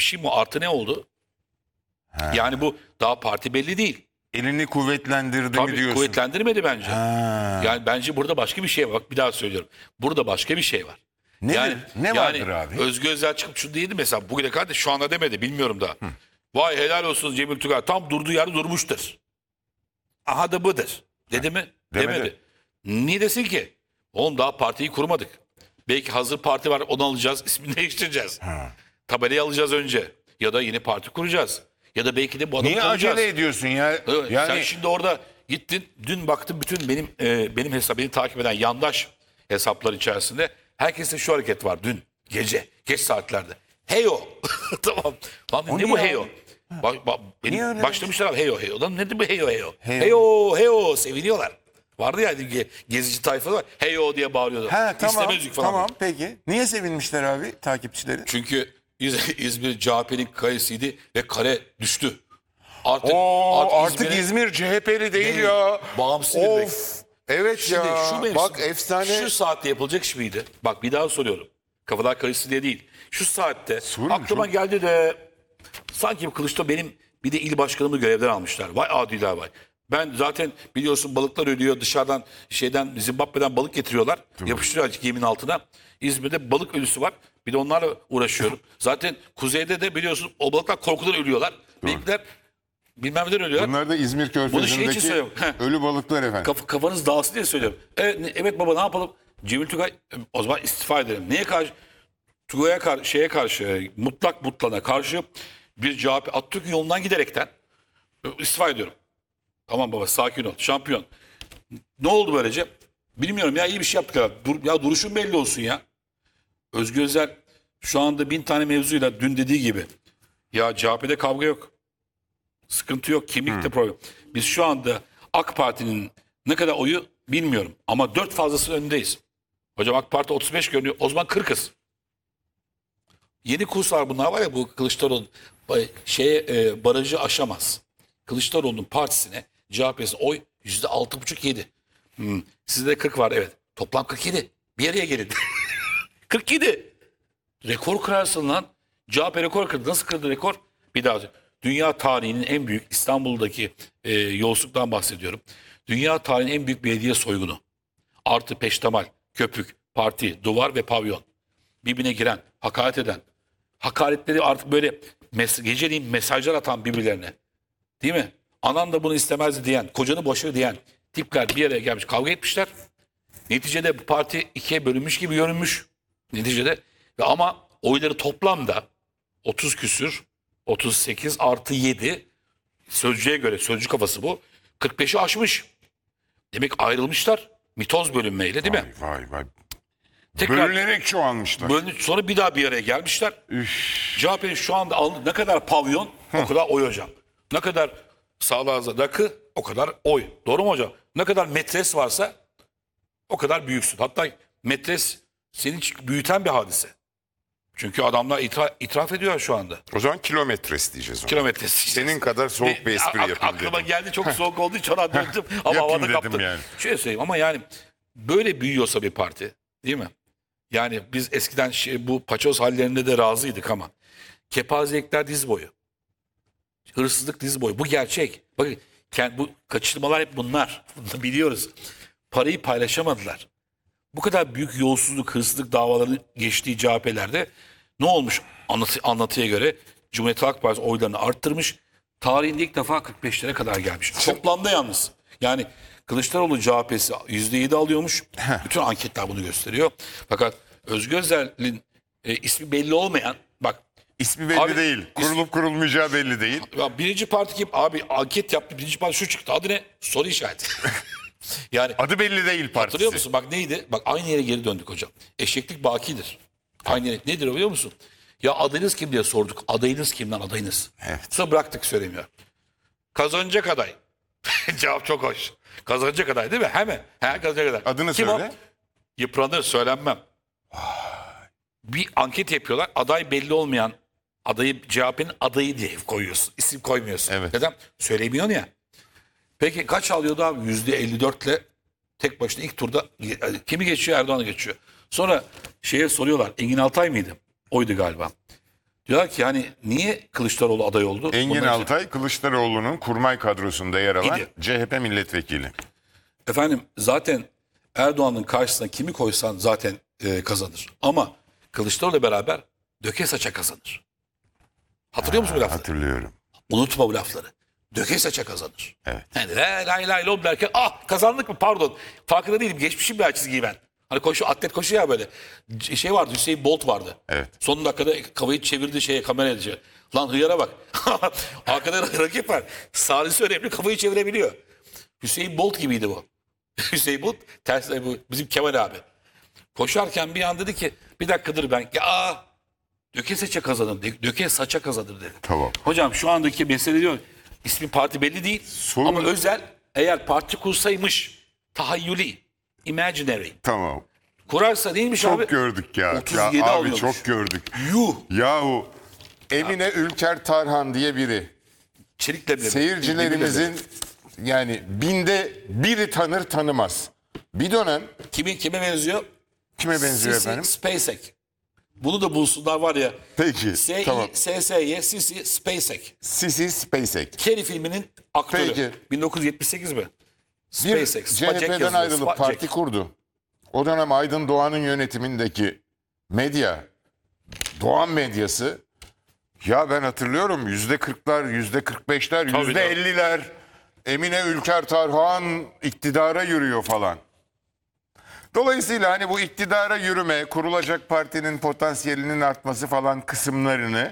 şey mi artı ne oldu? Ha. Yani bu daha parti belli değil. Elini kuvvetlendirdi mi Tabii diyorsun? kuvvetlendirmedi bence. Ha. Yani bence burada başka bir şey var. Bak bir daha söylüyorum. Burada başka bir şey var. Nedir? Ne vardır abi? Özgür Özel çıkıp şu değildi mesela bugüne kadar şu anda demedi bilmiyorum da. Vay helal olsun Cemil Tugay tam durduğu yerde durmuştur. Aha da budur. Dedi mi? Demedi. Demedi. Niye desin ki? Oğlum daha partiyi kurmadık. Belki hazır parti var onu alacağız ismini değiştireceğiz. Ha. Tabelayı alacağız önce. Ya da yeni parti kuracağız. Ya da belki de bu adamı Niye tanıyacağız. acele ediyorsun ya? Evet, Yani sen şimdi orada gittin dün baktın bütün benim hesap beni takip eden yandaş hesaplar içerisinde herkeste şu hareket var dün gece geç saatlerde. Heyo. Tamam. Lan O ne niye bu abi? heyo? Niye öyle Başlamışlar abi heyo heyo. Lan nedir bu heyo heyo? Heyo. Heyo heyo seviniyorlar. Vardı ya gezici tayfa var. Heyo diye bağırıyordu. ha, tamam, İstemez yük falan. tamam peki. Niye sevinmişler abi takipçileri? Çünkü İzmir CHP'nin karesiydi ve kare düştü. Artık Artık İzmir CHP'li değil Değil. ya. Bağımsız bir direkt. Of. Evet Şimdi ya. şu mevsim, Bak efsane. Şu saatte yapılacak iş miydi? Bak bir daha soruyorum. Kafalar karıştı diye değil. Şu saatte Sorun aklıma şu. geldi de sanki Kılıçdaroğlu benim bir de il başkanımı görevden almışlar. Vay adiler vay. Ben zaten biliyorsun balıklar ölüyor dışarıdan Zimbabwe'den balık getiriyorlar. Yapıştırıyorlar gemimin altına. İzmir'de balık ölüsü var. Bir de onlarla uğraşıyorum. Zaten kuzeyde de biliyorsun o balıklar korkudan ölüyorlar. Benimkiler bilmem neden ölüyorlar. Bunlar da İzmir Bunu şey için Körfezi'ndeki söylüyorum. ölü balıklar efendim. Kafanız dağılsın diye söylüyorum. Evet baba ne yapalım? Cemil Tugay o zaman istifa edelim. Neye karşı? Tugay'a karşı mutlak butlana karşı bir CHP Atatürk yolundan giderekten istifa ediyorum. Tamam baba sakin ol şampiyon. Ne oldu böylece? Bilmiyorum ya iyi bir şey yaptık. Ya duruşun belli olsun ya. Özgür Özel şu anda 1000 tane mevzuyla dün dediği gibi ya CHP'de kavga yok. Sıkıntı yok. Kimlikte problem. Biz şu anda AK Parti'nin ne kadar oyu bilmiyorum. Ama 4 fazlası önündeyiz. Hocam AK Parti 35 görünüyor. O zaman 40'ız. Yeni kurslar bunlar var ya bu Kılıçdaroğlu barajı aşamaz. Kılıçdaroğlu'nun partisine CHP'sine oy %6,5-7. Sizde 40 var evet. Toplam 47. Bir araya gelin. 47. Rekor kırarsın lan. CHP rekor kırdı. Nasıl kırdı rekor? Bir daha. Dünya tarihinin en büyük İstanbul'daki yolsuzluktan bahsediyorum. Dünya tarihinin en büyük belediye soygunu. Artı peştemal, köpük, parti, duvar ve pavyon. Birbirine giren, hakaret eden. Hakaretleri artık böyle geceliğin mesajlar atan birbirlerine. Değil mi? Anan da bunu istemezdi diyen, kocanı boşa diyen tipler bir araya gelmiş kavga etmişler. Neticede bu parti ikiye bölünmüş gibi görünmüş. Neticede ve ama oyları toplamda 30 küsür 38 artı 7 sözcüğe göre sözcü kafası bu 45'i aşmış. Demek ayrılmışlar mitoz bölünmeyle değil mi? Vay vay. Tekrar Bölünerek çoğalmışlar. sonra bir daha bir araya gelmişler. CHP'nin şu anda aldığı ne kadar pavyon o kadar oy hocam. Ne kadar sağlığa rakı o kadar oy. Doğru mu hocam? Ne kadar metres varsa o kadar büyüksün. Hatta metres senin için büyüten bir hadise. Çünkü adamlar itiraf ediyor şu anda. O zaman kilometresi diyeceğiz ona. Kilometresi. Senin kadar soğuk bir espri yapayım Aklıma dedim. geldi çok soğuk olduğu için ona döndüm. Ama Yapayım havada dedim kaptım. yani. Şöyle söyleyeyim ama yani böyle büyüyorsa bir parti değil mi? Yani biz eskiden bu paçoz hallerinde de razıydık ama kepazelikler diz boyu. Hırsızlık diz boyu. Bu gerçek. Bakın bu kaçırmalar hep bunlar. Bunu biliyoruz. Parayı paylaşamadılar. Bu kadar büyük yolsuzluk, hırsızlık davalarının geçtiği CHP'lerde ne olmuş anlatıya göre Cumhuriyet Halk Partisi oylarını arttırmış. Tarihinde ilk defa 45'lere kadar gelmiş. Toplamda yalnız. Yani Kılıçdaroğlu CHP'si %7 alıyormuş. Bütün anketler bunu gösteriyor. Fakat Özgür Özel'in ismi belli olmayan bak İsmi belli Abi, değil. Kurulup kurulmayacağı belli değil. ya birinci parti kim? Abi anket yaptı. Birinci parti şu çıktı. Adı ne? Soru işareti. Yani Adı belli değil partisi. hatırlıyor musun? Bak neydi? Bak aynı yere geri döndük hocam. Eşeklik bakidir. Aynı yere. Nedir o biliyor musun? Ya adayınız kim diye sorduk. Adayınız kim lan adayınız? Evet. Sonra bıraktık söylemiyor. Kazanacak aday. Cevap çok hoş. Kazanacak aday değil mi? Hemen. Kazanacak aday. Adını Kim söyle. o? Yıpranır söylenmem. Bir anket yapıyorlar. Aday belli olmayan adayı CHP'nin adayı diye koyuyorsun. İsim koymuyorsun. Evet. Neden? Söylemiyorsun ya. Peki kaç alıyordu abi? %54'le tek başına ilk turda kimi geçiyor? Erdoğan'ı geçiyor. Sonra soruyorlar. Engin Altay mıydı? Oydu galiba. Diyorlar ki yani niye Kılıçdaroğlu aday oldu? Engin Bunlar için. Altay Kılıçdaroğlu'nun kurmay kadrosunda yer alan İdi. CHP milletvekili. Efendim zaten Erdoğan'ın karşısına kimi koysan zaten kazanır. Ama Kılıçdaroğlu'yla beraber döke saça kazanır. Hatırlıyor musun bu lafları? Hatırlıyorum. Unutma bu lafları. Döke saça kazanır. Evet. Yani lay lay lom derken kazandık mı pardon. Farkında değilim geçmişim bir çizgiyi ben. Hani atlet koşu ya böyle. Şey vardı Hüseyin Bolt vardı. Evet. Son dakikada kafayı çevirdi kameraya diye. Lan hıyara bak. Arkada rakip var. Sağlısı önemli kafayı çevirebiliyor. Hüseyin Bolt gibiydi bu. Hüseyin Bolt bu bizim Kemal abi. Koşarken bir an dedi ki bir dakikadır ben. Döke saça kazanır. Döke saça kazanır dedi. Tamam. Hocam şu andaki mesele diyor. İsmi parti belli değil. Ama özel eğer parti kursaymış tahayyüli, imaginary. Tamam. Kurarsa neymiş abi? Çok gördük ya. 37 ya abi alıyormuş. çok gördük. Yuh. Yahu Emine Ülker Tarhan diye biri. Çelikle bile. Seyircilerimizin yani binde biri tanır tanımaz. Bir dönem Kime benziyor? kime benziyor Sisi efendim? SpaceX. Bunu da bulsunlar var ya. Peki tamam. SSY Sisi SpaceX. Sisi SpaceX. Kerry filminin aktörü. Peki. 1978 mi? Bir SpaceX. CHP'den ayrılıp parti kurdu. O dönem Aydın Doğan'ın yönetimindeki medya, Doğan medyası, ya ben hatırlıyorum %40'lar, %45'ler, Tabii, %50'ler Emine Ülker Tarhan iktidara yürüyor falan. Dolayısıyla hani bu iktidara yürüme, kurulacak partinin potansiyelinin artması falan kısımlarını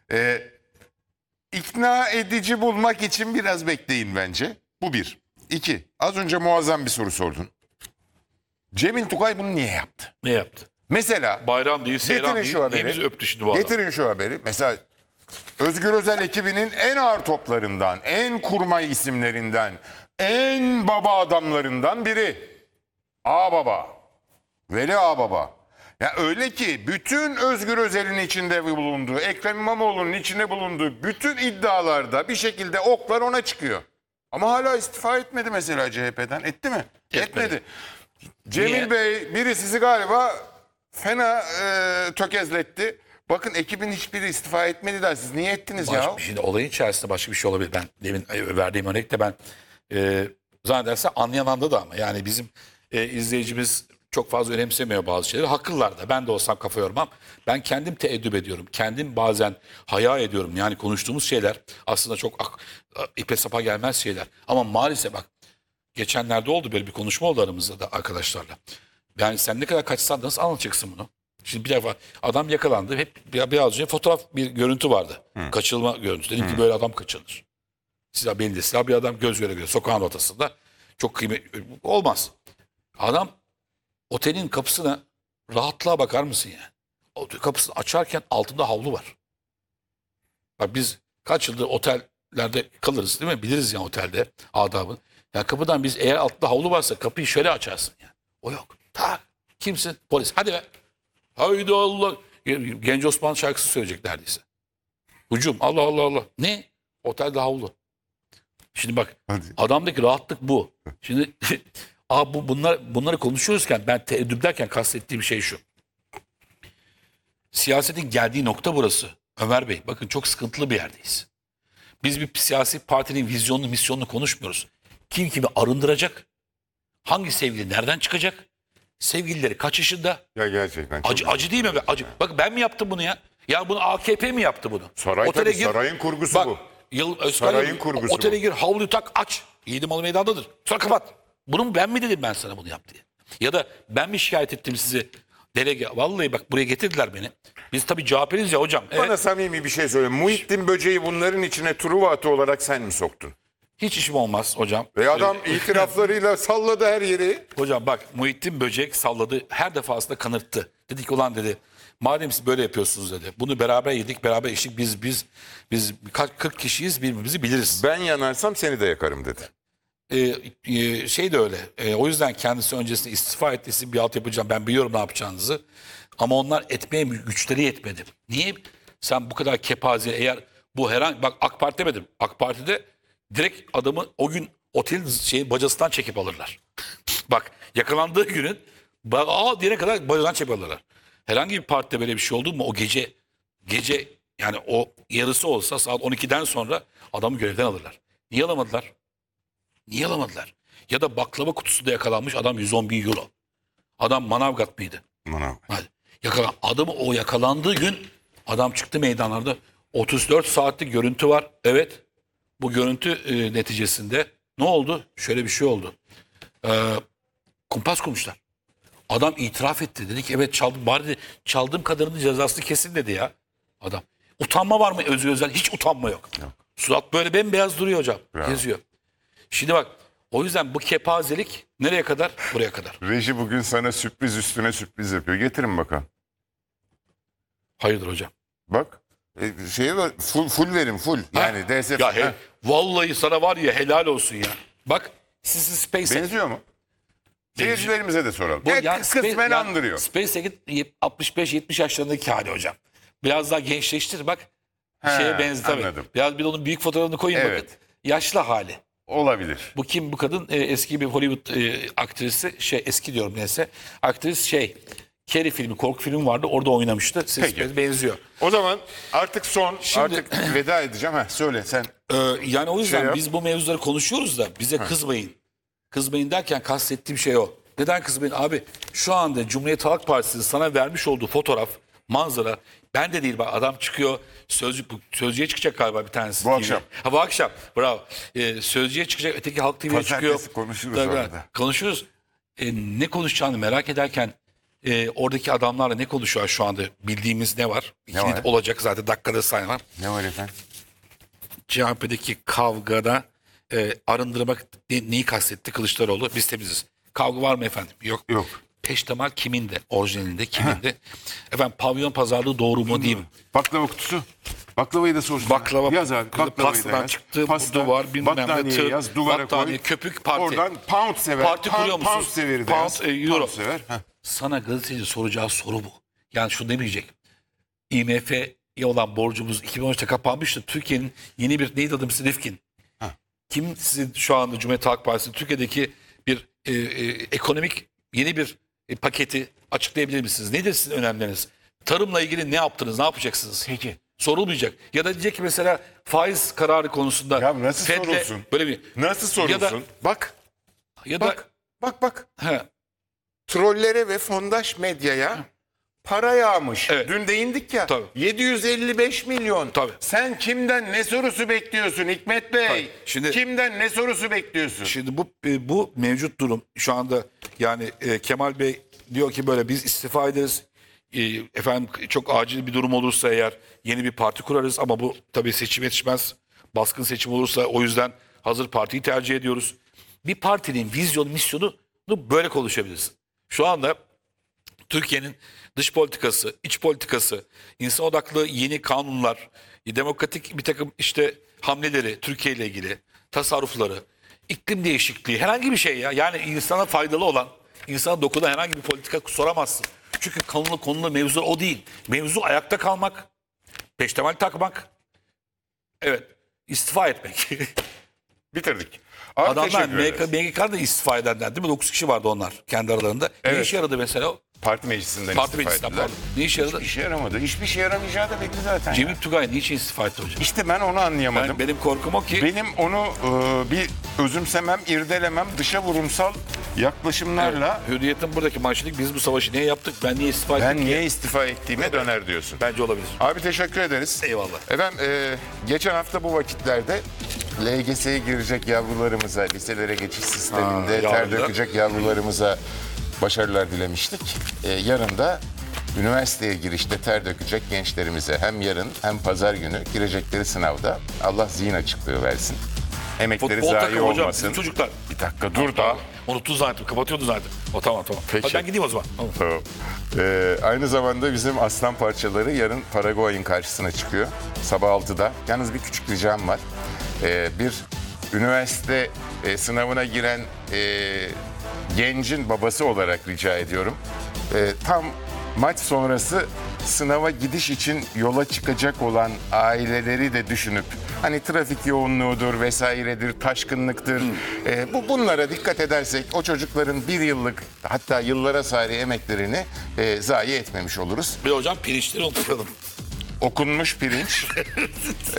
ikna edici bulmak için biraz bekleyin bence. Bu bir. İki, az önce muazzam bir soru sordun. Cemil Tugay bunu niye yaptı? Ne yaptı? Mesela Bayram değil, seyran getirin değil. şu haberi. Niye bizi öptü şimdi bu adam? Getirin şu haberi. Mesela Özgür Özel ekibinin en ağır toplarından, en kurmay isimlerinden, en baba adamlarından biri. Ağababa. Veli Ağababa. Ya öyle ki bütün Özgür Özel'in içinde bulunduğu, Ekrem İmamoğlu'nun içinde bulunduğu bütün iddialarda bir şekilde oklar ona çıkıyor. Ama hala istifa etmedi mesela CHP'den. Etti mi? Etmedi. Cemil Niye? Bey biri sizi galiba fena tökezletti. Bakın ekibin hiçbiri istifa etmedi de siz niye ettiniz ya? Şimdi olayın içerisinde başka bir şey olabilir. Ben demin verdiğim örnekte ben zannedersem anlayan anda da ama yani bizim izleyicimiz çok fazla önemsemiyor bazı şeyleri. Haklılar da. Ben de olsam kafa yormam. Ben kendim teeddüp ediyorum. Kendim bazen haya ediyorum. Yani konuştuğumuz şeyler aslında çok ipe sapa gelmez şeyler. Ama maalesef bak geçenlerde oldu böyle bir konuşma oldu aramızda da arkadaşlarla. Yani sen ne kadar kaçsan nasıl anlatacaksın bunu? Şimdi bir defa adam yakalandı. Hep biraz önce bir görüntü vardı. Kaçırılma görüntüsü. Dedim ki böyle adam kaçırılır. Silah belinde silah bir adam göz göre göre sokağın ortasında. Çok kıymetli. Olmaz. Adam otelin kapısına rahatlığa bakar mısın yani? Otel kapısını açarken altında havlu var. Bak biz kaç yıldır otellerde kalırız değil mi? Biliriz ya otelde adabı. Ya kapıdan biz eğer altında havlu varsa kapıyı şöyle açarsın yani. O yok. Tak. Kimsin? Polis. Hadi be. Haydi Allah. Genç Osman şarkısı söyleyecek neredeyse. Hücum. Allah Allah Allah. Ne? Otelde havlu. Şimdi bak Hadi. adamdaki rahatlık bu. Şimdi bunları konuşuyoruzken ben teeddüp derken kastettiğim şey şu. Siyasetin geldiği nokta burası. Ömer Bey bakın çok sıkıntılı bir yerdeyiz. Biz bir siyasi partinin vizyonunu misyonunu konuşmuyoruz. Kim kimi arındıracak? Hangi sevgili nereden çıkacak? Sevgilileri kaç yaşında? Ya gerçekten. çok- Acı değil mi? Acı. Bak ben mi yaptım bunu ya? Ya bunu AKP mi yaptı bunu? Saray tabii, sarayın kurgusu bak, bu. Özkan Sarayın Yıl, kurgusu otele bu. gir, havluyu tak, aç. Yiğidim malı meydandadır. Sonra kapat. Bunu ben mi dedim ben sana bunu yap diye? Ya da ben mi şikayet ettim sizi? Delege. Vallahi bak buraya getirdiler beni. Biz tabii CHP'liyiz ya hocam. Evet. Bana samimi bir şey söyle. Muhittin Böceği bunların içine Truva atı olarak sen mi soktun? Hiç işim olmaz hocam. Ve adam itiraflarıyla salladı her yeri. Hocam bak Muhittin Böcek salladı. Her defasında kanırttı. Dedi ki ulan dedi. Madem siz böyle yapıyorsunuz dedi. Bunu beraber yedik, beraber içtik. Biz 40 kişiyiz, birbirimizi biliriz. Ben yanarsam seni de yakarım dedi. Şey de öyle. O yüzden kendisi öncesinde istifa ettiyse bir alt yapacağım. Ben biliyorum ne yapacağınızı. Ama onlar etmeye güçleri yetmedi. Niye? Sen bu kadar kepaze eğer bu herhangi bak AK Parti demedim. AK Parti'de direkt adamı o gün otelin bacasından çekip alırlar. Bak yakalandığı günün diyene kadar bacadan çekip alırlar. Herhangi bir partide böyle bir şey oldu mu o gece Yani o yarısı olsa saat 12'den sonra adamı görevden alırlar. Niye alamadılar? Niye alamadılar? Ya da baklava kutusunda yakalanmış adam 111 euro. Adam Manavgat mıydı? Manav. Hadi. Adamı o yakalandığı gün adam çıktı meydanlarda. 34 saatlik görüntü var. Evet. Bu görüntü neticesinde ne oldu? Şöyle bir şey oldu. Kumpas kurmuşlar. Adam itiraf etti. Dedi ki evet çaldım. Bari de çaldığım kadarının cezası kesin dedi ya. Adam. Utanma var mı Özgür Özel? Hiç utanma yok. Surat böyle bembeyaz duruyor hocam. Bravo. Geziyor. Şimdi bak o yüzden bu kepazelik nereye kadar? Buraya kadar. Reji bugün sana sürpriz üstüne sürpriz yapıyor. Getirin bakalım. Hayırdır hocam? Bak. Şeye var, full verim full. Yani DSF. Ya Ha. vallahi sana var ya helal olsun ya. Bak sizin SpaceX. Benziyor mu? Seyircilerimize de soralım. Bu Kısmen andırıyor. SpaceX'in 65-70 yaşlarındaki hali hocam. Biraz daha gençleştir bak. Şeye benzi tabii. anladım. Biraz bir de onun büyük fotoğrafını koyun Evet. bakın. Yaşlı hali. Olabilir. Bu kim bu kadın? Eski bir Hollywood aktrissi. Eski diyorum neyse. Aktris Carrie filmi, korku filmi vardı. Orada oynamıştı. Peki. Benziyor. O zaman artık artık veda edeceğim. Söyle sen. Yani o yüzden yap. biz bu mevzuları konuşuyoruz da bize kızmayın. Kızmayın derken kastettiğim şey o. Neden kızmayın? Abi şu anda Cumhuriyet Halk Partisi'nin sana vermiş olduğu fotoğraf, manzara, ben de değil bak adam çıkıyor Sözcü'ye çıkacak galiba bir tanesi. Bu akşam. Ha bu akşam bravo. Sözcü'ye çıkacak öteki Halk TV'ye çıkıyor. Pazartesi konuşuruz Tabii, orada. konuşuruz. Ne konuşacağını merak ederken oradaki adamlarla ne konuşuyor şu anda bildiğimiz ne var? var? Olacak zaten dakikada sayılan. Ne var efendim? CHP'deki kavgada arındırmak neyi kastetti Kılıçdaroğlu? Biz temiziz. Kavga var mı efendim? Yok. Yok. Peştemal kiminde? Orijinalinde kiminde? Efendim pavyon pazarlığı doğru mu değil mi? Baklava kutusu. Baklavayı da sorsun. Baklava yaz abi. Baklavayı da pastadan yaz. çıktı. Pasta, Duvar bilmem ne. battaniye Tır, yaz. Duvara battaniye, koy. köpük parti. Oradan pound sever. Parti kuruyor musunuz? Pound severi de Pound, yaz. euro. Pound sever. Heh. Sana gazeteci soracağı soru bu. Yani şunu demeyecek. IMF'ye olan borcumuz 2013'te kapanmıştı. Türkiye'nin yeni bir neydi adı Mr. Rifkin? Kim sizin şu anda Cumhuriyet Halk Partisi Türkiye'deki bir ekonomik yeni bir paketi açıklayabilir misiniz? Nedir sizin önemleriniz? Tarımla ilgili ne yaptınız? Ne yapacaksınız? Peki. Sorulmayacak. Ya da diyecek ki mesela faiz kararı konusunda Ya nasıl Fed'le sorulsun? böyle bir Nasıl sorulsun? Ya da- Bak. ya da Bak. he, Trollere ve fondaş medyaya para yağmış. Evet. Dün değindik ya. Tabii. 755 milyon. Tabii. Sen kimden ne sorusu bekliyorsun Hikmet Bey? Tabii. Şimdi- Kimden ne sorusu bekliyorsun? şimdi bu mevcut durum şu anda yani Kemal Bey diyor ki böyle biz istifa ederiz. Efendim çok acil bir durum olursa eğer yeni bir parti kurarız ama bu tabii seçim yetişmez. Baskın seçim olursa o yüzden hazır partiyi tercih ediyoruz. Bir partinin vizyonu, misyonu böyle konuşabilirsin. Şu anda Türkiye'nin dış politikası, iç politikası, insan odaklı yeni kanunlar, demokratik bir takım işte hamleleri Türkiye ile ilgili, tasarrufları, iklim değişikliği herhangi bir şey ya. Yani insana faydalı olan, insana dokunan herhangi bir politika soramazsın. Çünkü konulu mevzu o değil. Mevzu ayakta kalmak, peştemal takmak, evet istifa etmek. Bitirdik. Abi Adamlar teşekkür ederiz. MGK'da istifa edenler değil mi? 9 kişi vardı onlar kendi aralarında. Ne Evet. işe yaradı mesela? Parti meclisinden Parti istifa meclisinden ettiler. pardon. Ne işe yaradı? Hiçbir işe yaramadı. Hiçbir şey yaramayacağı da belli zaten. Cemil Tugay niçin istifa etti hocam? İşte ben onu anlayamadım. Benim korkum o ki Benim onu bir özümsemem, irdelemem, dışa vurumsal yaklaşımlarla Hürriyet'in buradaki manşeti biz bu savaşı niye yaptık? Ben niye istifa ettim? ben ki? niye istifa ettiğime döner diyorsun. Bence olabilir. Abi teşekkür ederiz. Eyvallah. Efendim geçen hafta bu vakitlerde LGS'ye girecek yavrularımıza, liselere geçiş sisteminde ter yavrular. dökecek yavrularımıza başarılar dilemiştik. Yarın da üniversiteye girişte ter dökecek gençlerimize hem yarın hem pazar günü girecekleri sınavda Allah zihin açıklığı versin. Emekleri Futbol zayi takımı hocam olmasın. bizim çocuklar. Bir dakika dur da. Unuttu zaten. Kapatıyordu zaten. O tamam. Peki. Hadi ben gideyim o zaman. Tamam. Tamam. Aynı zamanda bizim aslan parçaları yarın Paraguay'ın karşısına çıkıyor. Sabah 6'da. Yalnız bir küçük ricam var. Bir üniversite sınavına giren gencin babası olarak rica ediyorum. Tam maç sonrası sınava gidiş için yola çıkacak olan aileleri de düşünüp hani trafik yoğunluğudur vesairedir, taşkınlıktır. Bunlara dikkat edersek o çocukların bir yıllık hatta yıllara sari emeklerini zayi etmemiş oluruz. Bir hocam pirinçleri unutmayalım. okunmuş pirinç,